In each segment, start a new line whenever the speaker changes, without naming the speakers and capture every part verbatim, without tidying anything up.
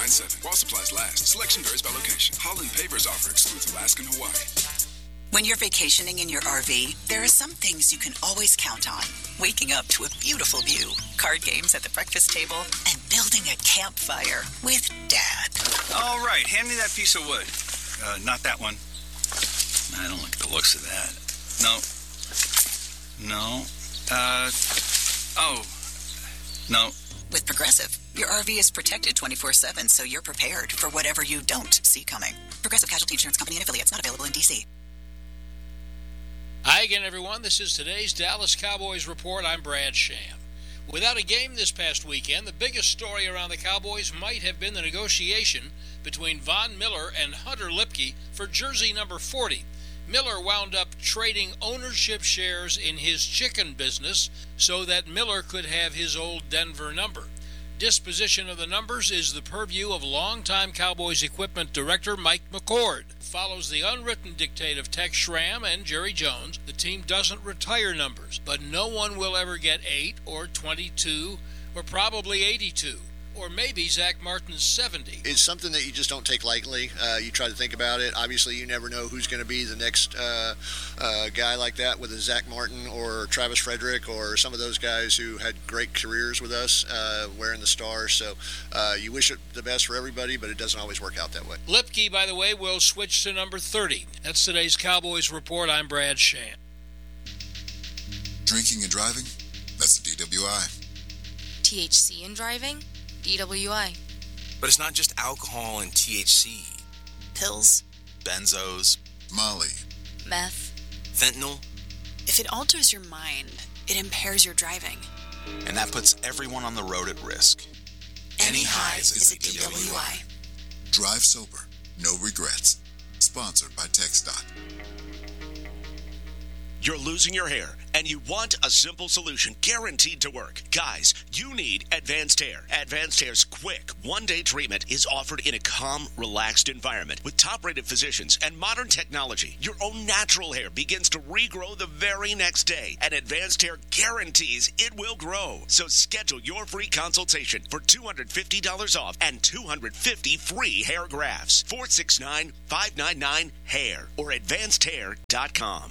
nine seven. While supplies last, selection varies by location. Holland Pavers offer excludes Alaska and Hawaii.
When you're vacationing in your R V, there are some things you can always count on. Waking up to a beautiful view, card games at the breakfast table, and building a campfire with Dad.
All right, hand me that piece of wood. Uh, not that one. I don't like the looks of that. No. No. Uh, oh. No.
With Progressive, your R V is protected twenty-four seven, so you're prepared for whatever you don't see coming. Progressive Casualty Insurance Company and affiliates, not available in D C.
Hi again, everyone. This is today's Dallas Cowboys Report. I'm Brad Sham. Without a game this past weekend, the biggest story around the Cowboys might have been the negotiation between Von Miller and Hunter Lipke for jersey number forty. Miller wound up trading ownership shares in his chicken business so that Miller could have his old Denver number. Disposition of the numbers is the purview of longtime Cowboys equipment director Mike McCord. Follows the unwritten dictate of Tex Schramm and Jerry Jones, the team doesn't retire numbers, but no one will ever get eight or twenty-two or probably eighty-two. Or maybe Zach Martin's seventy.
It's something that you just don't take lightly. Uh, you try to think about it. Obviously, you never know who's going to be the next uh, uh, guy like that, whether Zach Martin or Travis Frederick or some of those guys who had great careers with us uh, wearing the stars. So uh, you wish it the best for everybody, but it doesn't always work out that way.
Lipke, by the way, will switch to number thirty. That's today's Cowboys Report. I'm Brad Sham.
Drinking and driving? That's the D W I.
T H C in driving? D W I.
But it's not just alcohol and T H C.
Pills.
Benzos.
Molly.
Meth.
Fentanyl.
If it alters your mind, it impairs your driving.
And that puts everyone on the road at risk.
Any highs is a D W I.
Drive sober. No regrets. Sponsored by TxDOT.
You're losing your hair, and you want a simple solution guaranteed to work. Guys, you need Advanced Hair. Advanced Hair's quick one-day treatment is offered in a calm, relaxed environment with top-rated physicians and modern technology. Your own natural hair begins to regrow the very next day, and Advanced Hair guarantees it will grow. So schedule your free consultation for two hundred fifty dollars off and two hundred fifty free hair grafts. four six nine, five nine nine, hair or advanced hair dot com.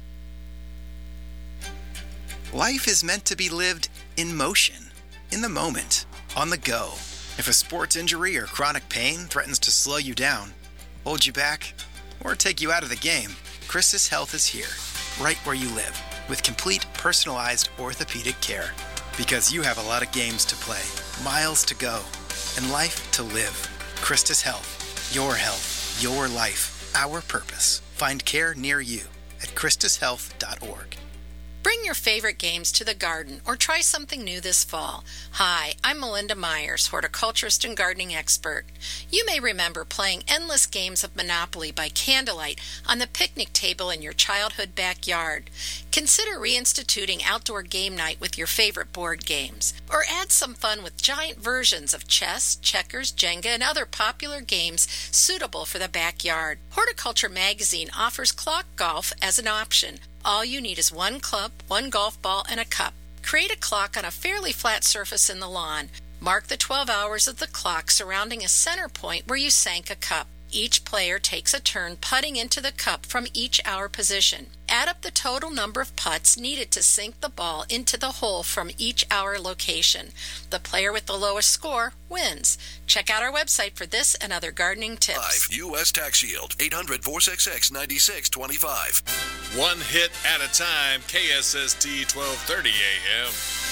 Life is meant to be lived in motion, in the moment, on the go. If a sports injury or chronic pain threatens to slow you down, hold you back, or take you out of the game, Christus Health is here, right where you live, with complete personalized orthopedic care. Because you have a lot of games to play, miles to go, and life to live. Christus Health, your health, your life, our purpose. Find care near you at christus health dot org.
Bring your favorite games to the garden or try something new this fall. Hi, I'm Melinda Myers, horticulturist and gardening expert. You may remember playing endless games of Monopoly by candlelight on the picnic table in your childhood backyard. Consider reinstituting outdoor game night with your favorite board games. Or add some fun with giant versions of chess, checkers, Jenga, and other popular games suitable for the backyard. Horticulture Magazine offers clock golf as an option. All you need is one club, one golf ball, and a cup. Create a clock on a fairly flat surface in the lawn. Mark the twelve hours of the clock surrounding a center point where you sank a cup. Each player takes a turn putting into the cup from each hour position. Add up the total number of putts needed to sink the ball into the hole from each hour location. The player with the lowest score wins. Check out our website for this and other gardening tips.
Live U S Tax Shield, eight hundred, four six six, nine six two five.
One hit at a time, K S S T twelve thirty A M.